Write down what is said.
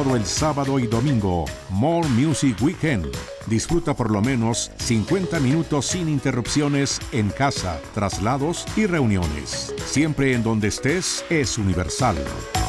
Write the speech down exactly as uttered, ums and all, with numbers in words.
todo el sábado y domingo. More Music Weekend. Disfruta por lo menos cincuenta minutos sin interrupciones en casa, traslados y reuniones. Siempre en donde estés es Universal.